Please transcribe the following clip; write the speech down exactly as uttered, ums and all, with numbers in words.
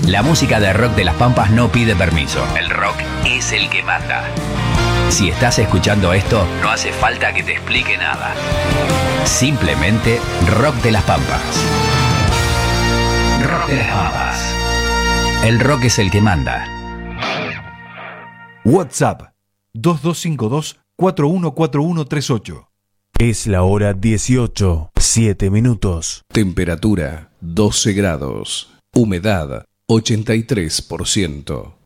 La música de Rock de las Pampas no pide permiso. El rock es el que manda. Si estás escuchando esto, no hace falta que te explique nada. Simplemente Rock de las Pampas. Rock de las Pampas. El rock es el que manda. WhatsApp dos dos cinco dos, cuatro uno cuatro uno tres ocho. Es la hora dieciocho, siete minutos. Temperatura doce grados. Humedad ochenta y tres por ciento.